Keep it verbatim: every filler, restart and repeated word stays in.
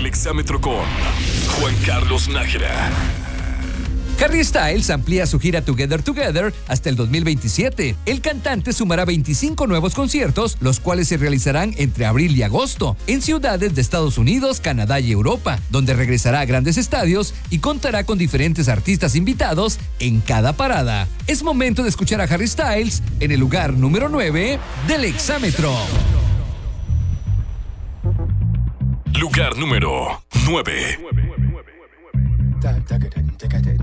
Exámetro con Juan Carlos Nájera. Harry Styles amplía su gira Together Together hasta el dos mil veintisiete. El cantante sumará veinticinco nuevos conciertos, los cuales se realizarán entre abril y agosto, en ciudades de Estados Unidos, Canadá y Europa, donde regresará a grandes estadios y contará con diferentes artistas invitados en cada parada. Es momento de escuchar a Harry Styles en el lugar número nueve del Exámetro. Lugar número nueve.